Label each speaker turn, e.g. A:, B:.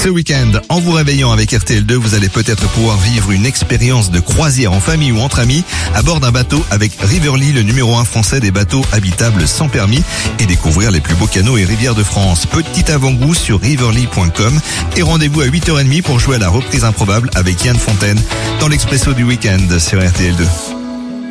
A: Ce week-end, en vous réveillant avec RTL2, vous allez peut-être pouvoir vivre une expérience de croisière en famille ou entre amis à bord d'un bateau avec Riverly, le numéro 1 français des bateaux habitables sans permis, et découvrir les plus beaux canaux et rivières de France. Petit avant-goût sur riverly.com et rendez-vous à 8h30 pour jouer à la reprise improbable avec Yann Fontaine dans l'Expresso du week-end sur RTL2.